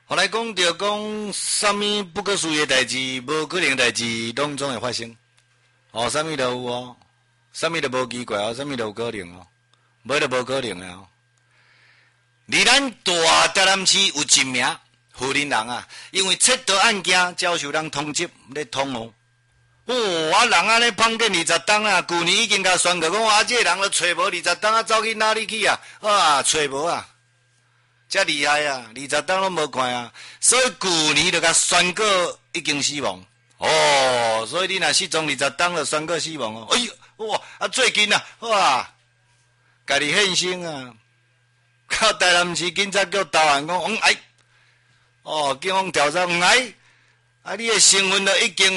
后来讲着讲，啥物不可思议的代志，无可能的代志，拢总会发生。哦，啥物都有哦，啥物都无奇怪哦，啥物都有可能哦，无就无可能啊。离咱大台南市有一名富人人啊，因为窃盗案件遭受人通缉，咧通哦。啊人安尼碰见20档啊，旧年已经甲宣告讲，这个人都找无20档啊，走去哪里去啊？找无啊。遮厉害啊！20档拢无看啊，所以旧年就甲宣告已经死亡。哦，所以你若失踪20档就宣告死亡哦。哎呦，哇！最近啊，哇，家己现身啊，到台南市警察局投案讲，警方调查你的身份都已经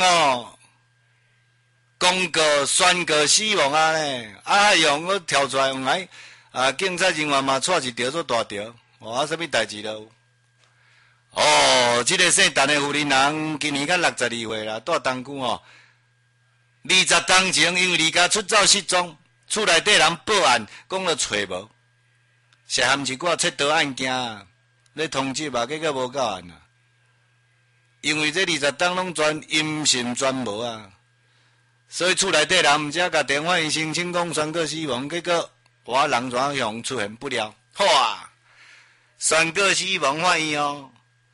公告宣告死亡啊呢，用我跳出来警察人员嘛带一条做大条。什么代志都有。这个姓陈的富人人，今年才62岁啦，住东区20当前因为离家出走失踪，厝内底人报案，讲了找无，涉嫌一寡窃盗案件，咧通缉啊，结果无到案啊。因为这20当拢全阴性全无啊，所以厝内底人毋只甲电话申请讲宣告死亡，结果人怎样出现不了，哇！宣告死亡法院哦，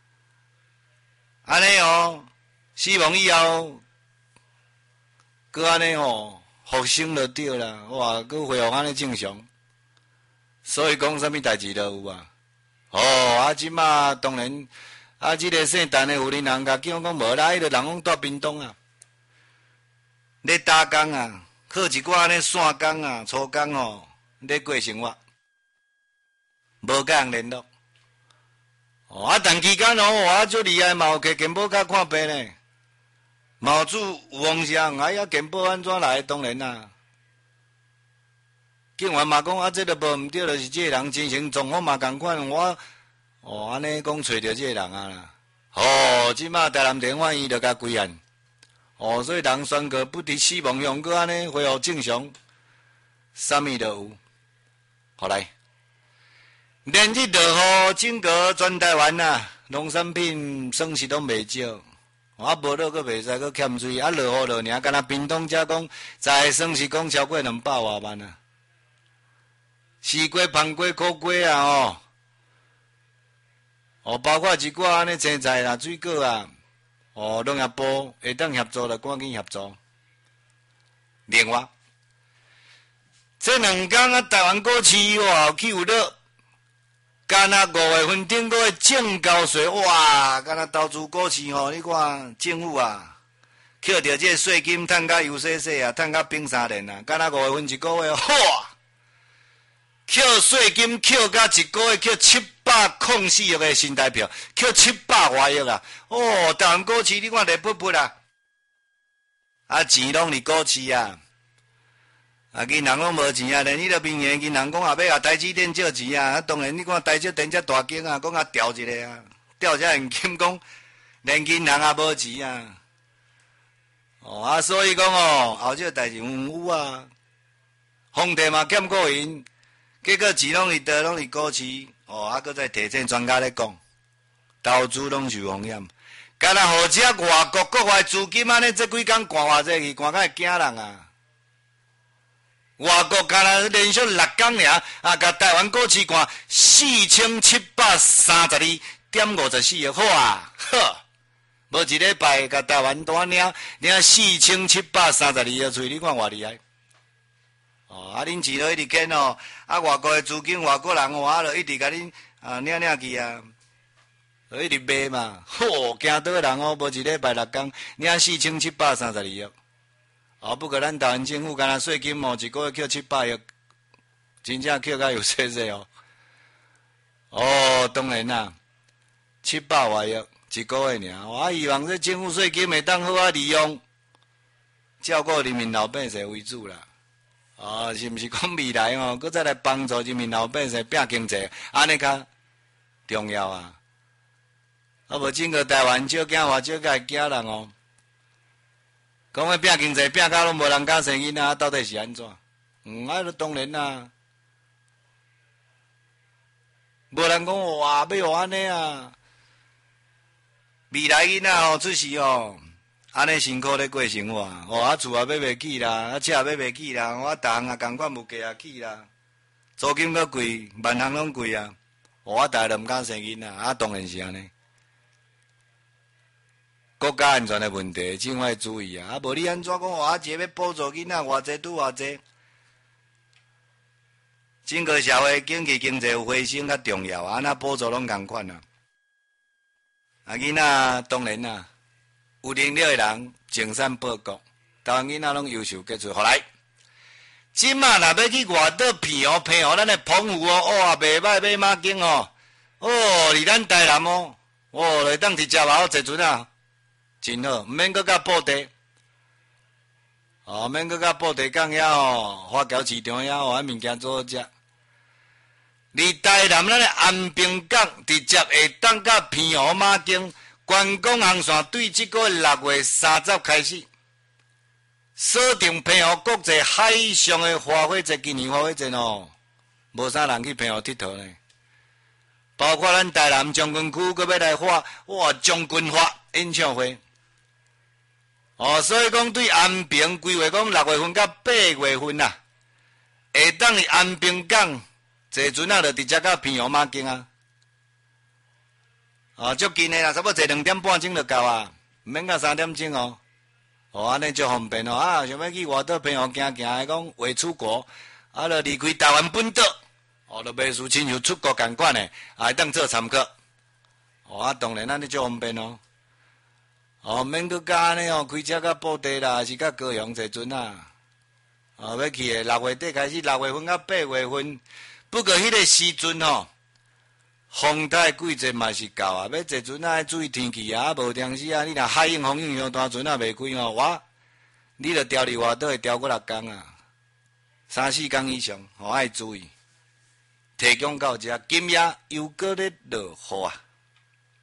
安尼死亡以后，佮安尼复生就对啦，哇，佮恢复安尼正常，所以讲啥物代志都有啊。即马当然即个姓陈的有人甲警讲无啦，迄个人讲住屏东啊，咧打工啊，靠一寡安尼线工啊、粗工咧过生活，无甲人联络。但期间足厉害，嘛有去健保卡看病呢，嘛有做有风声，健保安怎来？当然啦，警员嘛讲这个无毋对，就是这个人精神状况嘛共款，安尼讲找着这个人啊啦，即马台南地法院就甲归案，所以人宣告不敌死亡，用过安尼恢复正常，啥物都有，好来。连日落雨，整个全台湾啊，农产品损失拢袂少。无落佫袂使，佫欠水。落雨落尔，敢若屏东遮讲，在损失讲超过200多万啊。西瓜、芳瓜、苦瓜啊，包括一寡安尼青菜啦、水果啊，农业部会当协助就赶紧协助。另外，这2天台湾股市起有落。敢若5月份顶个正交税，哇！敢若投资股市你看政府啊，捡着这税金，趁甲油洗洗啊，趁甲冰沙连啊。敢若5月份一个月，哇！捡税金捡甲一个月捡704亿的新台票，捡700多亿啊！台湾股市你看热噗噗啊，钱拢伫股市啊。银行拢无钱啊，连迄个民营银行讲要甲台积电借钱啊，当然你看台积电遮大间啊，讲调一个啊，调遮现金讲，连银行也无钱啊，所以讲后这代志有啊，房地嘛欠过因，结果钱拢伫倒，拢伫股市，搁再提醒专家咧讲，投资拢受风险，敢若或者外国国外资金安尼，这几工寒偌济去，寒甲会惊人啊！外国敢若连续6天尔，甲台湾股市看4732.54亿，好啊，呵，无一礼拜甲台湾单领4732亿出，你看偌厉害？恁钱都一直捡外国的资金，外国人就一直甲恁领去啊，就一直卖嘛，惊倒人无一礼拜6天领4732亿。不过咱台湾政府敢若税金一个月捡700亿，真正捡甲有洗洗当然啦，700多亿一个月尔，我希望这政府税金会当好利用，照顾人民老百姓为主啦。是毋是讲未来搁再来帮助人民老百姓拼经济，安尼较重要啊？无整个台湾少囝偌少个惊人讲要拼经济，拼到拢无人敢生囡仔，到底是安怎？当然啦，无人讲哇，要安尼啊！ 未来囡仔吼出世吼，安尼辛苦咧过生活，厝也买袂起啦，车也买袂起啦，逐项也共款物价也起啦，租金阁贵，万项拢贵啊，逐个都毋敢生囡仔，当然是安尼。国家安全的问题，政府要注意啊！无你安怎讲？一个要补助囡仔，偌济拄偌济。整个社会经济有回升较重要啊！那补助拢共款啊！囡仔当然啦，有能力的人精善报国，台湾囡仔拢优秀杰出。后来，今仔若要去外岛骗咱的澎湖哦，袂歹买马经哦，离咱台南哦，来当直接好坐船啊！真好，毋免搁甲布袋，免搁甲布袋港遐花桥市场遐物件做好食。离台南咱的安平港直接会当甲澎湖马经观光航线，对即个月6月30开始，锁定澎湖国际海上的花火节，今年花火节哦，无啥人去澎湖佚佗呢。包括咱台南将军区，搁要来将军花演唱会。所以讲对安平规划讲6月份到8月份啦，会当伫安平港坐船就直接到澎湖马经啊。足近的啦，差不多坐2点半钟就到啊，毋免到3点钟哦。安尼足方便哦。想要去外岛澎湖行行的讲未出国，就离开台湾本岛，就袂输亲像出国共款的，会当做参考。当然安尼足方便哦。免搁甲安尼开车到布袋啦，是到高雄坐船啊。要去的6月底开始，6月份到8月份，不过迄个时阵风台季节嘛是到啊，要坐船要注意天气啊，无定时你若海涌、风涌伤大，船袂开你着调离外岛会调过6天啊，3、4天以上，爱注意。提供到这，今夜又搁咧落雨啊。